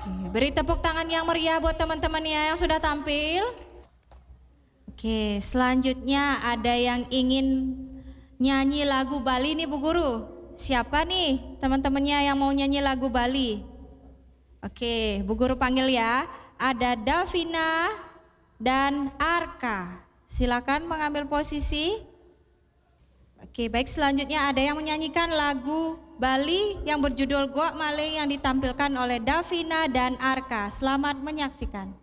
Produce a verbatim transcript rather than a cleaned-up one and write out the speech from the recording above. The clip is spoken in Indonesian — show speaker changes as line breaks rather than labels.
Oke, beri tepuk tangan yang meriah buat teman-temannya yang sudah tampil. Oke, selanjutnya ada yang ingin nyanyi lagu Bali nih Bu Guru. Siapa nih teman-temannya yang mau nyanyi lagu Bali? Oke, Bu Guru panggil ya. Ada Davina dan Arka. Silakan mengambil posisi. Oke, baik, selanjutnya ada yang menyanyikan lagu Bali yang berjudul Gua Male yang ditampilkan oleh Davina dan Arka. Selamat menyaksikan.